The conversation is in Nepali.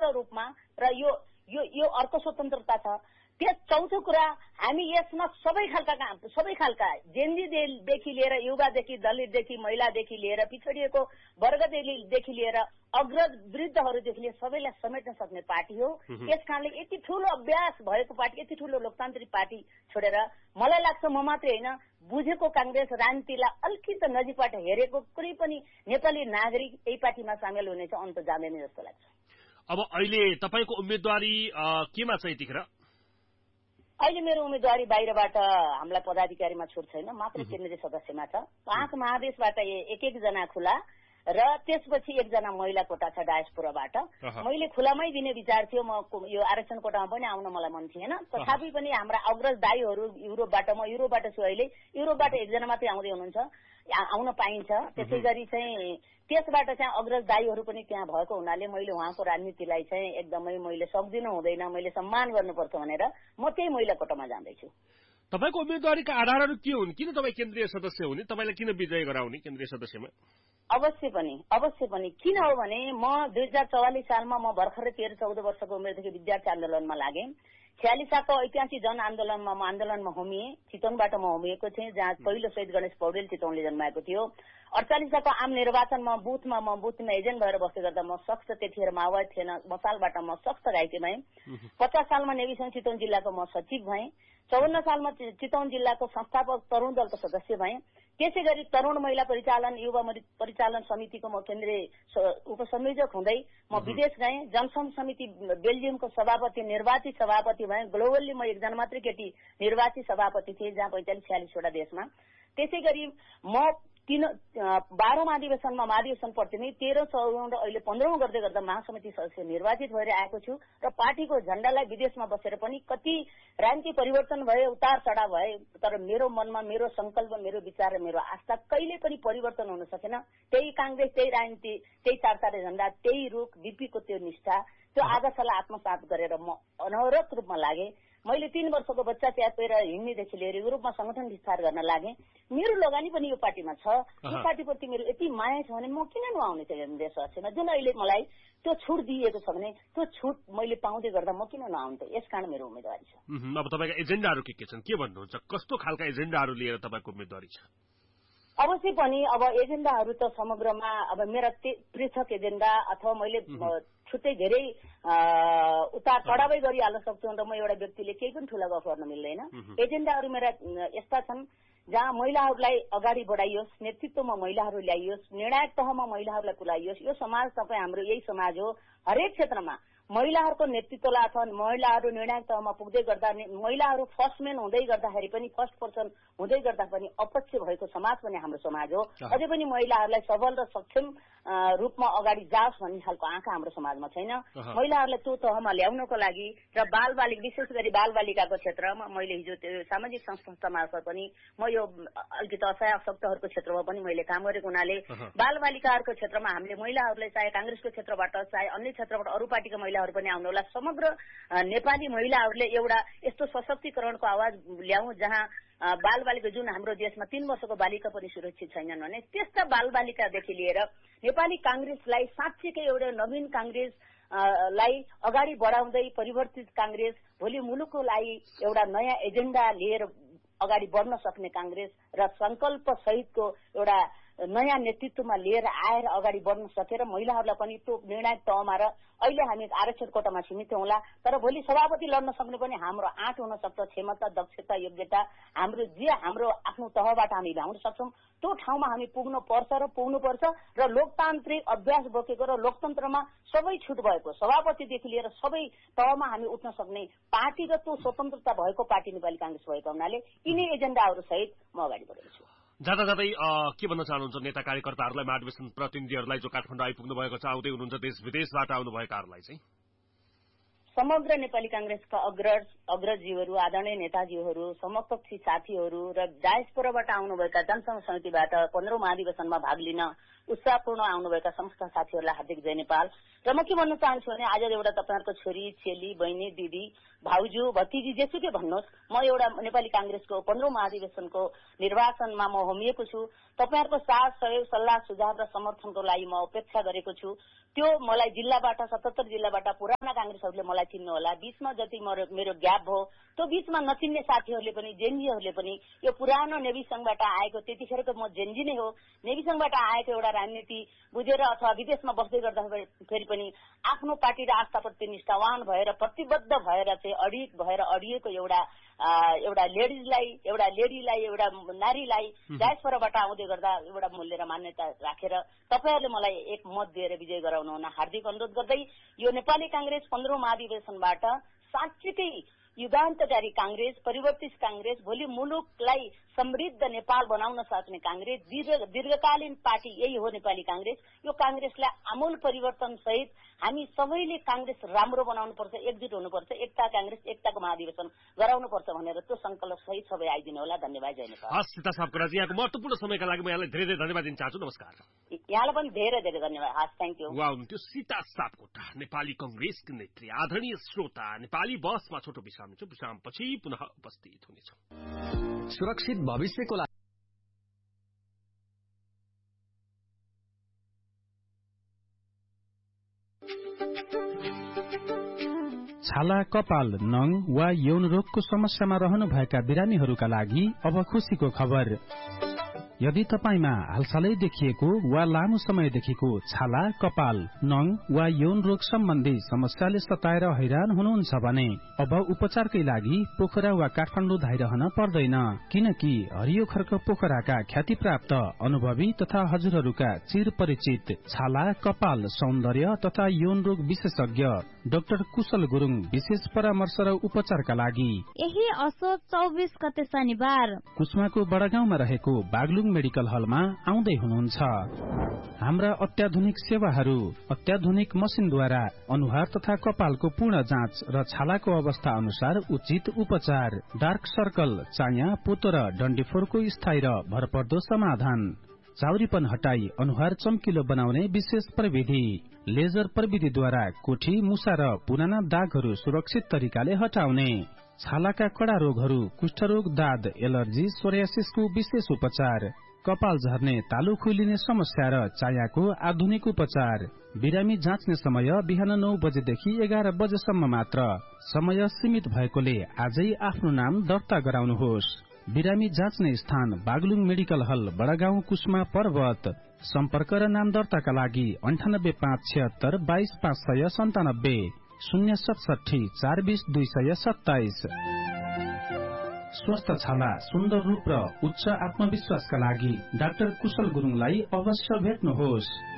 स्वतन्त्र रूपमा र यो अर्को स्वतन्त्रता छ। त्यस चौथो कुरा हामी यसमा सबै खालका जेन्जीदेखि लिएर युवादेखि दलितदेखि महिलादेखि लिएर पिछडिएको वर्गदेखि लिएर अग्रज वृद्धहरूदेखि लिएर सबैलाई समेट्न सक्ने पार्टी हो। त्यसकारणले यति ठूलो अभ्यास भएको पार्टी, यति ठूलो लोकतान्त्रिक पार्टी छोडेर मलाई लाग्छ म मात्रै होइन, बुझेको कांग्रेस राजनीतिलाई अलिकति नजिकबाट हेरेको कुनै पनि नेपाली नागरिक यही पार्टीमा सामेल हुनेछ, अन्त जाँदैन जस्तो लाग्छ। अब अहिले तपाईको उम्मेदवारी केमा छ यतिखेर? अहिले मेरो उम्मेदवारी बाहिरबाट हामीलाई पदाधिकारीमा छुट छैन, मात्र केन्द्रीय सदस्यमा छ। 5 महादेशबाट एक जना खुला र त्यसपछि 1 जना महिला कोटा छ डायस्पोराबाट। मैले खुलामै दिने विचार थियो, म यो आरक्षण कोटामा पनि आउन मलाई मन थिएन। तथापि पनि हाम्रा अग्रज दाइहरू युरोपबाट, म युरोपबाट छु अहिले, युरोपबाट 1 जना मात्रै आउँदै हुनुहुन्छ, आउन पाइन्छ। त्यसै गरी चाहिँ त्यसबाट चाहिँ अग्रज दाइहरू पनि त्यहाँ भएको हुनाले मैले उहाँको राजनीतिलाई चाहिँ एकदमै मैले सक्दिनँ हुँदैन, मैले सम्मान गर्नुपर्छ भनेर म त्यही महिला कोटामा जाँदैछु। तपाईको उम्मेदवारीका आधारहरू के हुन्? किन तपाईँ केन्द्रीय सदस्य हुने? तपाईलाई किन विजय गराउने केन्द्रीय सदस्यमा? अवश्य पनि किन हो भने म 2044 सालमा म भर्खरै 13-14 वर्षको उमेरदेखि विद्यार्थी आन्दोलनमा लागेँ। 46 सालको ऐतिहासिक जन आन्दोलनमा होमिएँ। चितवनबाट म होमिएको थिएँ, जहाँ पहिलो शहीद गणेश पौडेल चितवनले जन्माएको थियो। 48 सालको आम निर्वाचनमा बुथमा एजेन्ट भएर बस्दै गर्दा म सख्त, त्यतिखेर माओवादी थिएन, मसालबाट म सख्त घाइते भएँ। 50 सालमा नेविसंघ चितवन जिल्लाको म सचिव भएँ। 54 सालमा चितवन जिल्लाको संस्थापक तरुण दलको सदस्य भएँ। त्यसै गरी तरुण महिला परिचालन युवा परिचालन समितिको म केन्द्रीय उपसंयोजक हुँदै म विदेश गएँ। जनसंघ समिति बेल्जियमको सभापति, निर्वाचित सभापति भएँ। ग्लोबल्ली म 1 जना मात्रै केटी निर्वाचित सभापति थिएँ, जहाँ 45-46 वटा देशमा। त्यसै गरी म 12औं महाधिवेशन प्रतिनिधि, 13औं र अहिले 15औं गर्दै गर्दा महासमिति सदस्य निर्वाचित भएर आएको छु र पार्टीको झण्डालाई विदेशमा बसेर पनि कति राजनीति परिवर्तन भए, उतार चढाव भए, तर मेरो मनमा मेरो संकल्प, मेरो विचार र मेरो आस्था कहिले पनि परिवर्तन हुन सकेन। त्यही कांग्रेस, त्यही राजनीति, त्यही 4 झण्डा, त्यही रुख, बीपीको त्यो निष्ठा, त्यो आदर्शलाई आत्मसात गरेर म अनवरत रूपमा लागे। मैले 3 वर्षको बच्चा च्यापेर हिँड्नेदेखि लिएर युरोपमा संगठन विस्तार गर्न लागे। मेरो लगानी पनि यो पार्टीमा छ। यो पार्टीप्रति मेरो यति माया छ भने म किन नआउने त केन्द्रीय सदस्यमा? जुन अहिले मलाई त्यो छुट दिएको छ भने त्यो छुट मैले पाउँदै गर्दा म किन नआउने त? यसकारण मेरो उम्मेदवारी छ। अब तपाईका एजेन्डाहरू के छन्? के भन्नुहुन्छ? कस्तो खालका एजेन्डाहरू लिएर तपाईको उम्मेदवारी छ? अवश्य पनि अब एजेन्डाहरू त समग्रमा अब मेरा पृथक एजेन्डा अथवा मैले छुट्टै धेरै उतार चढावै गरिहाल्न सक्छु र म एउटा व्यक्तिले केही पनि ठूला गफ गर्न मिल्दैन। एजेन्डाहरू मेरा यस्ता छन् जहाँ महिलाहरूलाई अगाडि बढाइयोस्, नेतृत्वमा महिलाहरू ल्याइयोस्, निर्णायक तहमा महिलाहरूलाई पुर्याइयोस्। यो समाज तपाईँ हाम्रो यही समाज हो। हरेक क्षेत्रमा महिलाहरूको नेतृत्वलाई अथवा महिलाहरू निर्णायक तहमा पुग्दै गर्दा, महिलाहरू फर्स्टम्यान हुँदै गर्दाखेरि पनि, फर्स्ट पर्सन हुँदै गर्दा पनि अपक्ष भएको समाज पनि हाम्रो समाज हो। अझै पनि महिलाहरूलाई सबल र सक्षम रूपमा अगाडि जाओस् भन्ने खालको आँखा हाम्रो समाजमा छैन। महिलाहरूलाई त्यो तहमा ल्याउनको लागि र बालबालिका, विशेष गरी बालबालिकाको क्षेत्रमा मैले हिजो त्यो सामाजिक संस्था मार्फत पनि म यो अलिकति असहाय अशक्तहरूको क्षेत्रमा पनि मैले काम गरेको हुनाले बालबालिकाहरूको क्षेत्रमा हामीले महिलाहरूलाई चाहे कांग्रेसको क्षेत्रबाट, चाहे अन्य क्षेत्रबाट अरू पार्टीका महिलाहरू पनि आउनु होला, समग्र नेपाली महिलाहरूले एउटा यस्तो सशक्तिकरणको आवाज ल्याउँ जहाँ बालबालिका, जुन हाम्रो देशमा 3 वर्षको बालिका पनि सुरक्षित छैनन् भने त्यस्ता बालबालिकादेखि लिएर नेपाली कांग्रेसलाई साँच्चीकै एउटा नवीन कांग्रेस लाई अगाडि बढाउँदै परिवर्तित कांग्रेस, भोलि मुलुकको लागि एउटा नयाँ एजेन्डा लिएर अगाडि बढ्न सक्ने कांग्रेस र संकल्प सहितको एउटा नयाँ नेतृत्वमा लिएर आएर अगाडि बढ्न सकेर महिलाहरूलाई पनि त्यो निर्णायक तहमा र अहिले हामी आरक्षण कोटामा सीमित हौँला, तर भोलि सभापति लड्न सक्ने पनि हाम्रो आँट हुन सक्छ, क्षमता, दक्षता, योग्यता हाम्रो आफ्नो तहबाट हामी ल्याउन सक्छौं। त्यो ठाउँमा हामी पुग्नुपर्छ र लोकतान्त्रिक अभ्यास बोकेको र लोकतन्त्रमा सबै छुट भएको, सभापतिदेखि लिएर सबै तहमा हामी उठ्न सक्ने पार्टी र त्यो स्वतन्त्रता भएको पार्टी नेपाली कांग्रेस भएको हुनाले यिनै एजेन्डाहरू सहित म अगाडि बढेको छु। जाँदा के भन्न चाहनुहुन्छ नेता कार्यकर्ताहरूलाई, महाधिवेशन प्रतिनिधिहरूलाई जो काठमाडौँ आइपुग्नु भएको छ, आउँदै हुनुहुन्छ देश विदेशबाट आउनुभएकाहरूलाई चाहिँ? समग्र नेपाली कांग्रेसका अग्रजीहरू, आदरणीय नेताजीहरू, समकक्षी साथीहरू र डायस्पोराबाट आउनुभएका जनसंघ समितिबाट 15औं महाधिवेशनमा भाग लिन उत्साहपूर्ण आउनुभएका समस्त साथीहरूलाई हार्दिक जय नेपाल। र म के भन्न चाहन्छु भने आज एउटा तपाईहरुको छोरी, चेली, बहिनी, दिदी, भाउजू, भतिजी जेसुकै भन्नुहोस्, म एउटा नेपाली कांग्रेसको 15औं महाधिवेशनको निर्वाचनमा म होमिएको छु। तपाईहरुको साथ सहयोग, सल्लाह, सुझाव र समर्थनको लागि म अपेक्षा गरेको छु। त्यो मलाई जिल्लाबाट 77 जिल्लाबाट पुरानो कांग्रेसहरूले मलाई चिन्नु होला, बीचमा जति मेरो ग्याप भयो त्यो बीचमा नचिन्ने साथीहरूले पनि जेनजीहरूले पनि यो पुरानो नेभी संघबाट आएको, त्यतिखेरको म जेनजी नै हो, नेभी संघबाट आएको एउटा राजनीति बुझेर अथवा विदेशमा बस्दै गर्दाखेरि पनि आफ्नो पार्टी र आस्थाप्रति निष्ठावान भएर प्रतिबद्ध भएर चाहिँ अडिएको एउटा लेडीलाई एउटा नारीलाई डायस्पोराबाट आउँदै गर्दा एउटा मूल्य र मान्यता राखेर तपाईहरुले मलाई एक मत दिएर विजय गराउन हुन हार्दिक अनुरोध गर्दै यो नेपाली कांग्रेस 15औं महाधिवेशनबाट साँच्चै युगान्तकारी कांग्रेस, परिवर्तित कांग्रेस, भोलि मुलुकलाई समृद्ध नेपाल बनाउन सक्ने कांग्रेस, दीर्घकालीन पार्टी यही हो नेपाली कांग्रेस। यो कांग्रेसलाई आमूल परिवर्तन सहित हामी सबैले कांग्रेस राम्रो बनाउनुपर्छ, एकजुट हुनुपर्छ, एकताको महाधिवेशन गराउनुपर्छ भनेर त्यो संकल्प सहित सबै आइदिनु होला। धन्यवाद। जय नेपाल। हस् सीता सापकोटाजी, यहाँको महत्त्वपूर्ण समयका लागि म यहाँलाई धेरै धेरै धन्यवाद दिन चाहन्छु। नमस्कार। यहाँलाई पनि धेरै धेरै धन्यवाद। हस्, थ्यांक यू। उहाँ हुनुहुन्थ्यो सीता सापकोटा, नेपाली कंग्रेसकी नेत्री। आदरणीय श्रोता, नेपाली बसमा छोटो विश्राम छ, विश्रामपछि पुनः उपस्थित हुनेछौं। सुरक्षित भविष्यको लागि छाला, कपाल, नङ वा यौन रोगको समस्यामा रहनुभएका बिरामीहरूका लागि अब खुशीको खबर। यदि तपाईमा हालसालै देखिएको वा लामो समयदेखिको छाला, कपाल, नङ वा यौन रोग सम्बन्धी समस्याले सताएर हैरान हुनुहुन्छ भने अब उपचारकै लागि पोखरा वा काठमाडौँ धाइरहन पर्दैन, किनकि हरियो खर्क पोखराका ख्यातिप्राप्त अनुभवी तथा हजुरहरूका चिर परिचित छाला, कपाल, सौन्दर्य तथा यौन रोग विशेषज्ञ डाक्टर कुशल गुरुङ विशेष परामर्श र उपचारका लागि यही असोज 24 गते शनिबार कुस्माको बडागाउँमा रहेको बागलुङ मेडिकल हलमा आउँदै हुनुहुन्छ। हाम्रा अत्याधुनिक सेवाहरू, अत्याधुनिक मसिनद्वारा अनुहार तथा कपालको पूर्ण जाँच र छालाको अवस्था अनुसार उचित उपचार, डार्क सर्कल, चाया, पोतो र डन्डीफोरको स्थायी र भरपर्दो समाधान, चाउरीपन हटाई अनुहार चम्किलो बनाउने विशेष प्रविधि, लेजर प्रविधिद्वारा कोठी, मुसा र पुराना दागहरू सुरक्षित तरिकाले हटाउने, छालाका कडा रोगहरू, कुष्ठरोग, दाद, एलर्जी, सोरियासिसको विशेष उपचार, कपाल झर्ने, तालु खुलिने समस्या र चायाको आधुनिक उपचार। बिरामी जाँच्ने समय बिहान 9 बजेदेखि 11 बजेसम्म मात्र। समय सीमित भएकोले आजै आफ्नो नाम दर्ता गराउनुहोस्। बिरामी जाँच्ने स्थान बागलुङ मेडिकल हल, बडागाउँ, कुस्मा, पर्वत। सम्पर्क र नाम दर्ताका लागि 985672 22597 067 420 227। स्वस्थ छाला, सुन्दर रूप र उच्च आत्मविश्वासका लागि डाक्टर कुशल गुरुङलाई अवश्य भेट्नुहोस्।